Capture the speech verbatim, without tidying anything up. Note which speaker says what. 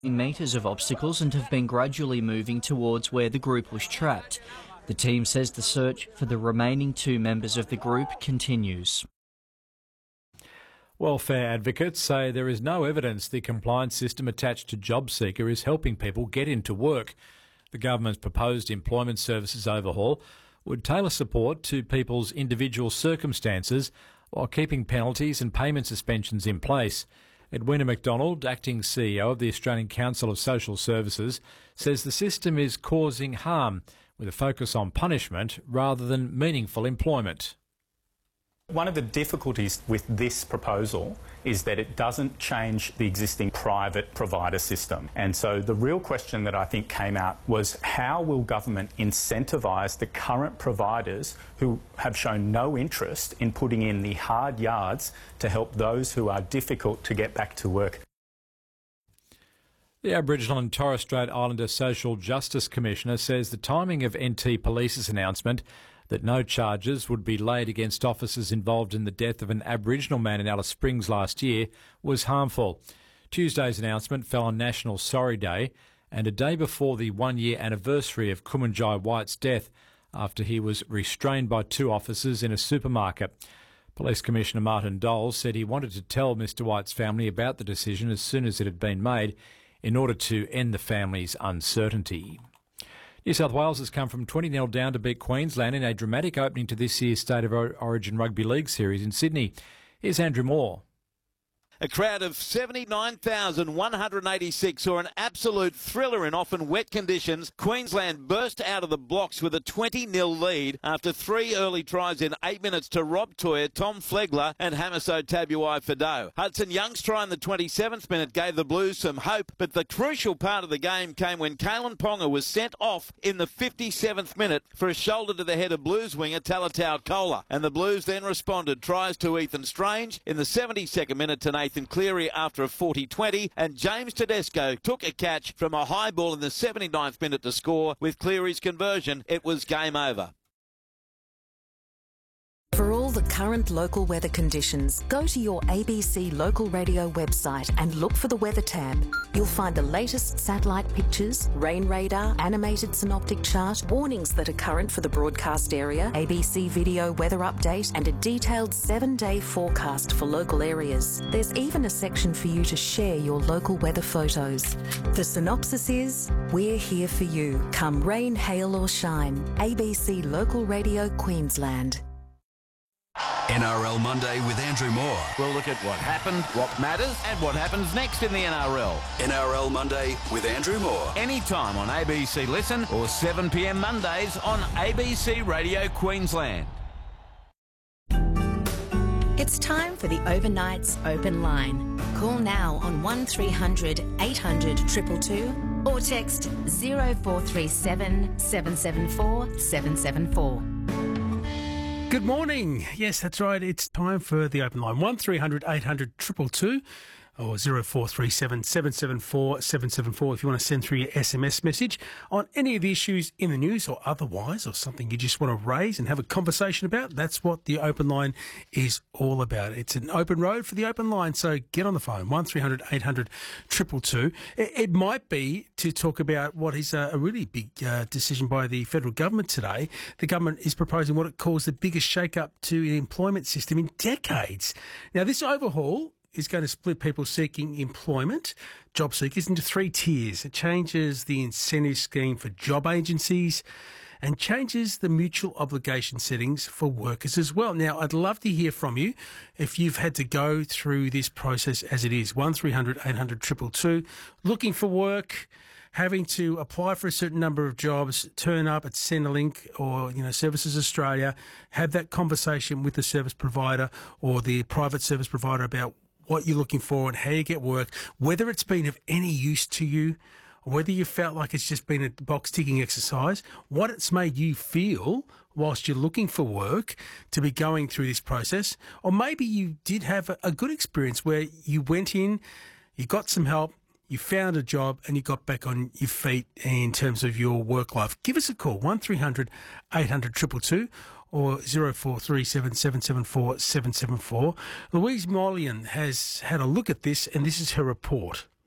Speaker 1: metres of obstacles and have been gradually moving towards where the group was trapped. The team says the search for the remaining two members of the group continues.
Speaker 2: Welfare advocates say there is no evidence the compliance system attached to JobSeeker is helping people get into work. The government's proposed employment services overhaul would tailor support to people's individual circumstances while keeping penalties and payment suspensions in place. Edwina McDonald, acting C E O of the Australian Council of Social Services, says the system is causing harm with a focus on punishment rather than meaningful employment.
Speaker 3: One of the difficulties with this proposal is that it doesn't change the existing private provider system. And so the real question that I think came out was, how will government incentivise the current providers who have shown no interest in putting in the hard yards to help those who are difficult to get back to work?
Speaker 2: The Aboriginal and Torres Strait Islander Social Justice Commissioner says the timing of N T Police's announcement that no charges would be laid against officers involved in the death of an Aboriginal man in Alice Springs last year was harmful. Tuesday's announcement fell on National Sorry Day and a day before the one-year anniversary of Kumanjai White's death after he was restrained by two officers in a supermarket. Police Commissioner Martin Dole said he wanted to tell Mister White's family about the decision as soon as it had been made in order to end the family's uncertainty. New South Wales has come from twenty nil down to beat Queensland in a dramatic opening to this year's State of Origin Rugby League series in Sydney. Here's Andrew Moore.
Speaker 4: A crowd of seventy-nine thousand one hundred eighty-six saw an absolute thriller in often wet conditions. Queensland burst out of the blocks with a twenty nil lead after three early tries in eight minutes to Rob Toyer, Tom Flegler and Hamiso Tabuai-Fidow. Hudson Young's try in the twenty-seventh minute gave the Blues some hope, but the crucial part of the game came when Kalen Ponga was sent off in the fifty-seventh minute for a shoulder to the head of Blues winger Talatau Kola. And the Blues then responded. Tries to Ethan Strange in the seventy-second minute to Nathan Cleary after a forty twenty, and James Tedesco took a catch from a high ball in the seventy-ninth minute to score. With Cleary's conversion, it was game over.
Speaker 5: For all the current local weather conditions, go to your A B C local radio website and look for the weather tab. You'll find the latest satellite pictures, rain radar, animated synoptic chart, warnings that are current for the broadcast area, A B C video weather update, and a detailed seven-day forecast for local areas. There's even a section for you to share your local weather photos. The synopsis is, we're here for you, come rain, hail or shine. A B C Local Radio Queensland.
Speaker 6: N R L Monday with Andrew Moore.
Speaker 4: We'll look at what happened, what matters, and what happens next in the N R L.
Speaker 6: N R L Monday with Andrew Moore.
Speaker 4: Anytime on A B C Listen or seven p m Mondays on A B C Radio Queensland.
Speaker 7: It's time for the Overnights Open Line. Call now on one three hundred eight hundred two two two or text zero four three seven seven seven four seven seven four.
Speaker 8: Good morning. Yes, that's right. It's time for the open line. one three hundred eight hundred two two two or zero four three seven seven seven four seven seven four if you want to send through your S M S message on any of the issues in the news or otherwise, or something you just want to raise and have a conversation about. That's what the open line is all about. It's an open road for the open line, so get on the phone, one three hundred eight hundred two two two. It, it might be to talk about what is a, a really big uh, decision by the federal government today. The government is proposing what it calls the biggest shake-up to the employment system in decades. Now, this overhaul is going to split people seeking employment, job seekers, into three tiers. It changes the incentive scheme for job agencies and changes the mutual obligation settings for workers as well. Now, I'd love to hear from you if you've had to go through this process as it is. one three hundred eight hundred two two two, looking for work, having to apply for a certain number of jobs, turn up at Centrelink or, you know, Services Australia, have that conversation with the service provider or the private service provider about what you're looking for and how you get work, whether it's been of any use to you, or whether you felt like it's just been a box-ticking exercise, what it's made you feel whilst you're looking for work to be going through this process. Or maybe you did have a, a good experience where you went in, you got some help, you found a job and you got back on your feet in terms of your work life. Give us a call, one three hundred eight hundred two two two or zero four three seven seven seven four seven seven four. Louise Mollian has had a look at this and this is her report.